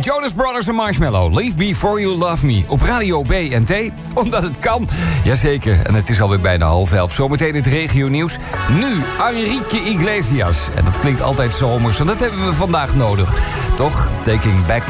Jonas Brothers en Marshmello. Leave Before You Love Me. Op Radio BNT. Omdat het kan. Jazeker. En het is alweer bijna 10:30. Zometeen het regionieuws. Nu Enrique Iglesias. En dat klinkt altijd zomers. En dat hebben we vandaag nodig. Toch? Taking Back